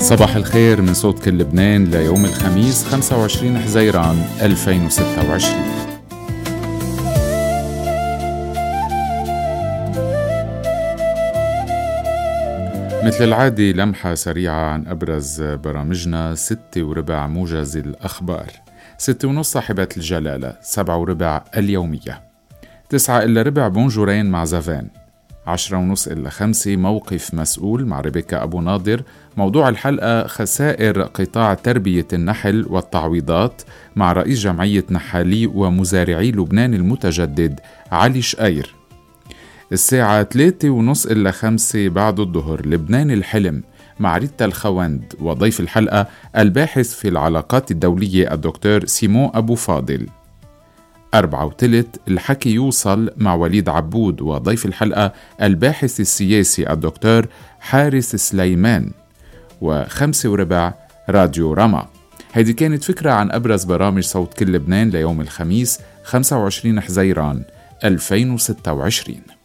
صباح الخير من صوت كل لبنان ليوم الخميس 25 حزيران 2026. مثل العادة لمحة سريعة عن أبرز برامجنا. 6:15 موجز الأخبار، 6:30 صاحبة الجلالة، 7:15 اليومية، 9:15 بونجورين مع زافان، 10:30 إلا 5 موقف مسؤول مع ريبيكا أبو ناظر. موضوع الحلقة خسائر قطاع تربية النحل والتعويضات مع رئيس جمعية نحالي ومزارعي لبنان المتجدد علي شقير. الساعة 3:30 إلا 5 بعد الظهر لبنان الحلم مع ريتا الخوند، وضيف الحلقة الباحث في العلاقات الدولية الدكتور سيمون أبو فاضل. 4:15 الحكي يوصل مع وليد عبود، وضيف الحلقة الباحث السياسي الدكتور حارس سليمان. 5:15 راديو رما. هيدي كانت فكرة عن أبرز برامج صوت كل لبنان ليوم الخميس 25 حزيران 2026.